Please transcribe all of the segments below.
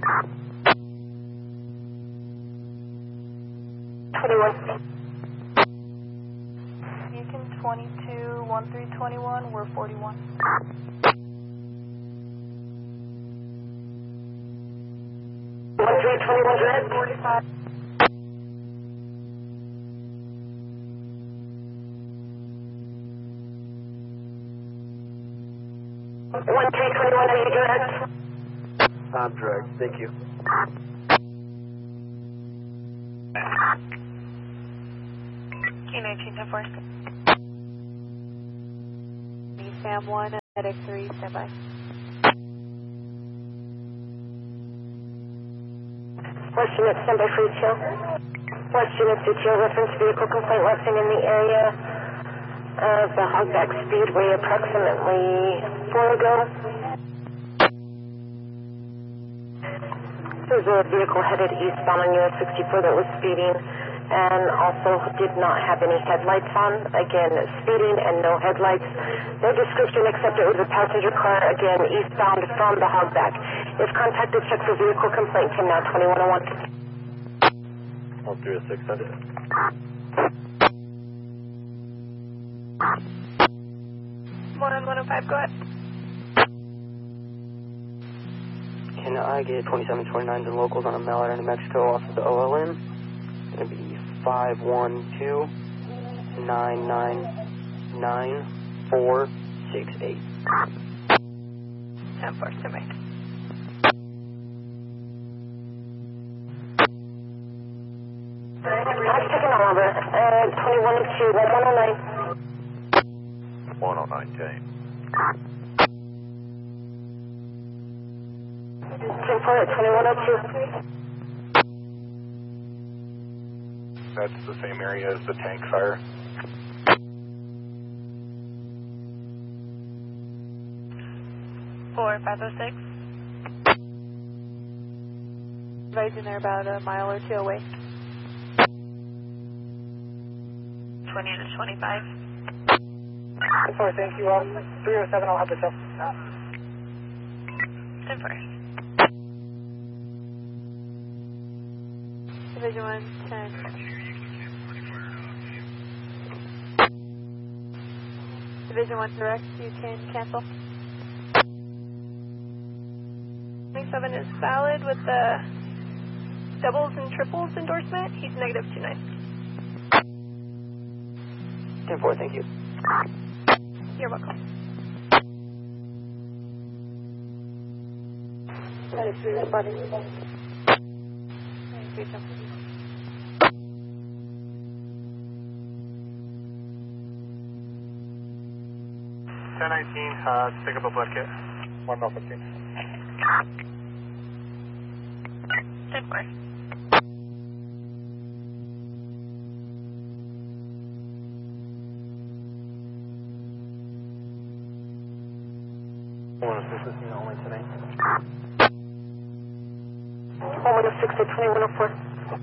21. Beacon 22, 1321, we're 41. Red. 45. 1321, are you direct? I'm direct, thank you. K19 10-4. Sam 1 at X3, stand by. West unit, stand by for ETO. West unit, ETO, reference vehicle complaint lesson in the area of the Hogback Speedway approximately 4 ago. There's a vehicle headed eastbound on US 64 that was speeding and also did not have any headlights on. Again, speeding and no headlights. No description except it was a passenger car, again, eastbound from the Hogback. If contacted, check for vehicle complaint, team now 2101. All 30600. 105, go ahead. Can I get 2729s and locals on a Mallard in Mexico off of the OLN? It's going to be 512-999-468. 10-4, stand by. I've taken a number, 2102, 1109. 109, Jane. 10-4 at 2102. That's the same area as the tank fire. Four 506. Advising they're about a mile or two away. 20 to 25. 10-4, thank you all. 307, I'll have this up. 10-4. Division 1, 10. Division 1 direct, you can cancel. 27 is valid with the doubles and triples endorsement. He's negative 29. 10-4, thank you. You're welcome. That is really funny. Please don't. 1019, pick up a blood kit. 115. 10-4. One of this is only tonight. 106 at 2104.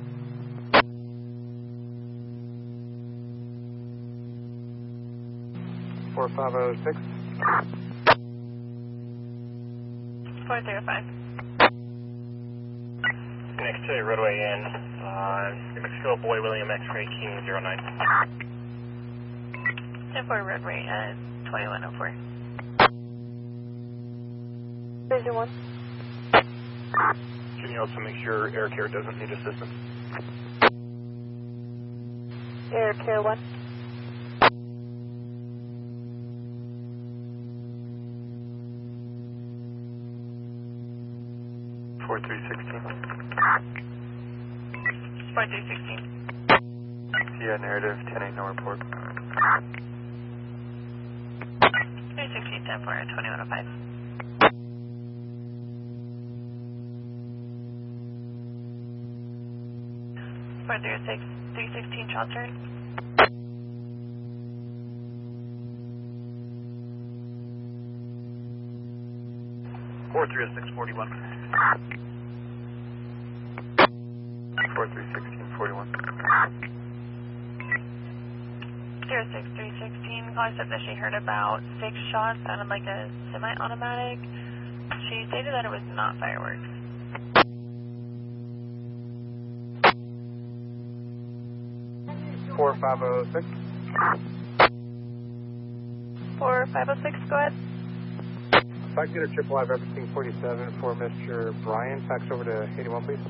4506. 405. Next to roadway in, New Mexico, Boy William X-ray King 09. 10-4 roadway at 2104. Division 1. Can you also make sure Air Care doesn't need assistance? Air Care 1. 4316. 4316. Yeah, narrative 10-8, no report. 316, 10-4 at 2105. For 316 shot turn. Four 30641. 431641. 06316. Caller said that she heard about 6 shots, sounded like a semi-automatic. She stated that it was not fireworks. 4506. 4506, go ahead. If I can get a triple live everything 47 for Mr. Brian, fax over to 81, please.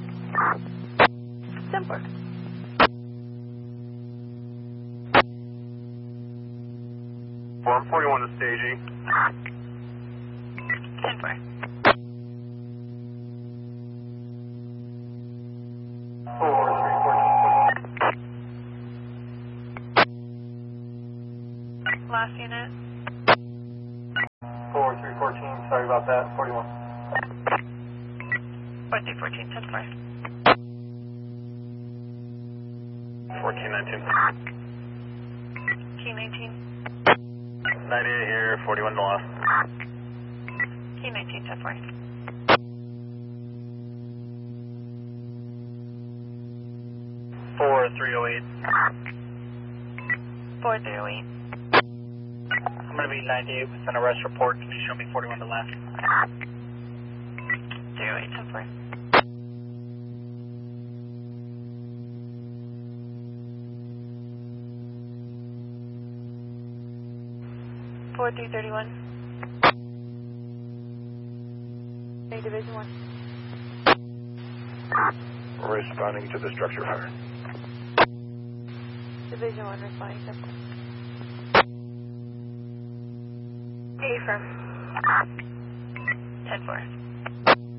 10-4. Form 41 to staging. 10-4. 4314. Last unit. 4314, sorry about that, 41. 4314, 10-4. 1419. Key 19. 98 here, 41 to lost. Key 19, 10-4. 4308. 4308. I'm going to be 98 with an arrest report. Can you show me 41 to left? 08, 10-4. 4331. A Division 1. Responding to the structure fire. Division 1 responding to. A firm. 10-4.